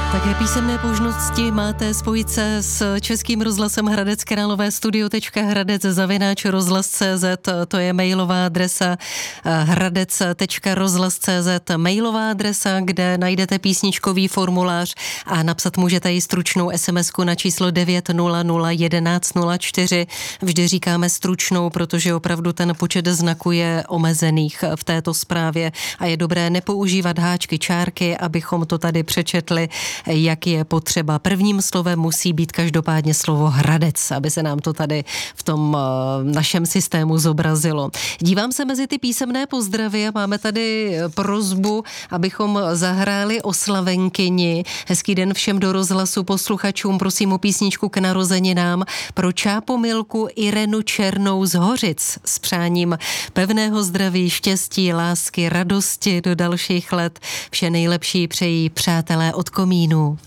Také písemné možnosti máte spojit se s Českým rozhlasem Hradec Králové studio.hradec@rozhlas.cz, to je mailová adresa, hradec.rozhlas.cz mailová adresa, kde najdete písničkový formulář a napsat můžete i stručnou SMS-ku na číslo 900 11 04. Vždy říkáme stručnou, protože opravdu ten počet znaků je omezených v této zprávě a je dobré nepoužívat háčky, čárky, abychom to tady přečetli, jak je potřeba. Prvním slovem musí být každopádně slovo Hradec, aby se nám to tady v tom našem systému zobrazilo. Dívám se mezi ty písemné pozdravy a máme tady prosbu, abychom zahráli oslavenkyni. Hezký den všem do rozhlasu posluchačům, prosím o písničku k narozeninám pro Čápomilku Irenu Černou z Hořic s přáním pevného zdraví, štěstí, lásky, radosti do dalších let. Vše nejlepší přejí přátelé od komínu.